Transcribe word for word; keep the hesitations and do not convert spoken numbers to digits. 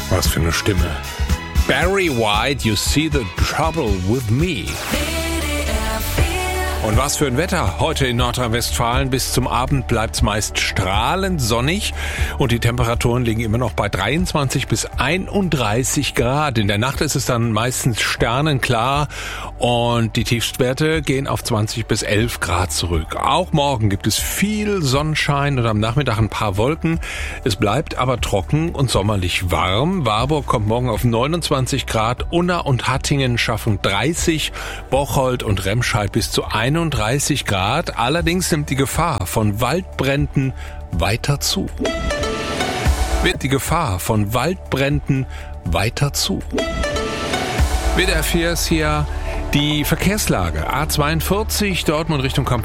Was für eine Stimme. Barry White, You See the Trouble with Me. Und was für ein Wetter heute in Nordrhein-Westfalen. Bis zum Abend bleibt's meist strahlend sonnig und die Temperaturen liegen immer noch bei dreiundzwanzig bis einunddreißig Grad. In der Nacht ist es dann meistens sternenklar und die Tiefstwerte gehen auf zwanzig bis elf Grad zurück. Auch morgen gibt es viel Sonnenschein und am Nachmittag ein paar Wolken. Es bleibt aber trocken und sommerlich warm. Warburg kommt morgen auf neunundzwanzig Grad, Unna und Hattingen schaffen dreißig, Bocholt und Remscheid bis zu einunddreißig Grad. Allerdings nimmt die Gefahr von Waldbränden weiter zu. Wird die Gefahr von Waldbränden weiter zu. W D R vier ist hier die Verkehrslage. A zweiundvierzig Dortmund Richtung Campus